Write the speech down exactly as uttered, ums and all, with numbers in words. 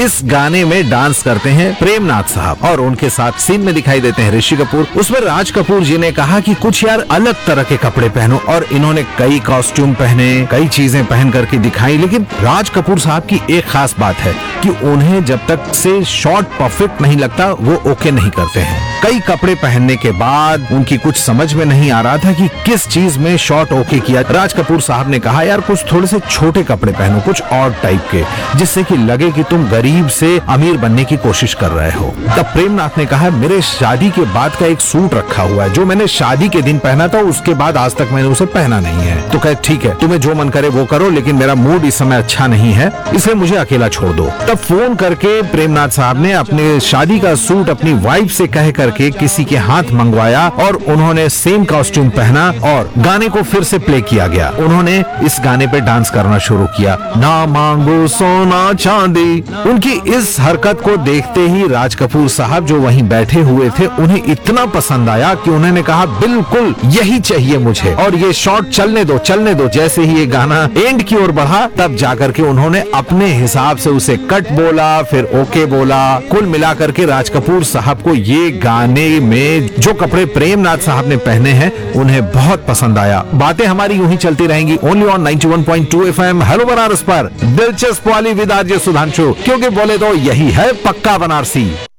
इस गाने में डांस करते हैं प्रेमनाथ साहब और उनके साथ सीन में दिखाई देते हैं ऋषि कपूर। उसमें राज कपूर जी ने कहा कि कुछ यार अलग तरह के कपड़े पहनो, और इन्होंने कई कॉस्ट्यूम पहने, कई चीजें पहन करके दिखाई। लेकिन राज कपूर साहब की एक खास बात है कि उन्हें जब तक से शॉट परफेक्ट नहीं लगता वो ओके नहीं करते हैं। कई कपड़े पहनने के बाद उनकी कुछ समझ में नहीं आ रहा था कि किस चीज में शॉट ओके किया। राज कपूर साहब ने कहा यार कुछ थोड़े से छोटे कपड़े पहनो, कुछ और टाइप के, जिससे कि लगे कि तुम गरीब से अमीर बनने की कोशिश कर रहे हो। तब प्रेमनाथ ने कहा मेरे शादी के बाद का एक सूट रखा हुआ है जो मैंने शादी के दिन पहना था, उसके बाद आज तक मैंने उसे पहना नहीं है। तो कहे ठीक है, तुम्हें जो मन करे वो करो, लेकिन मेरा मूड इस समय अच्छा नहीं है, इसलिए मुझे अकेला छोड़ दो। तब फोन करके प्रेमनाथ साहब ने अपने शादी का सूट अपनी वाइफ से कह करके किसी के हाथ मंगवाया और उन्होंने सेम कॉस्ट्यूम पहना और गाने को फिर से प्ले किया गया। उन्होंने इस गाने पे डांस करना शुरू किया, ना मांगो सोना चांदी। उनकी इस हरकत को देखते ही राज कपूर साहब जो वहीं बैठे हुए थे उन्हें इतना पसंद आया कि उन्होंने कहा बिल्कुल यही चाहिए मुझे, और ये शॉट चलने दो चलने दो। जैसे ही ये गाना एंड की ओर बढ़ा तब जाकर के उन्होंने अपने हिसाब से उसे कट बोला, फिर ओके बोला। कुल मिलाकर के राज कपूर साहब को ये गाने में जो कपड़े प्रेमनाथ साहब ने पहने हैं उन्हें बहुत पसंद आया। बातें हमारी यूं ही चलती रहेंगी only on ninety one point two FM hello Banaras पर। दिलचस्प वाली विद आरजे सुधांशु, क्योंकि बोले तो यही है पक्का बनारसी।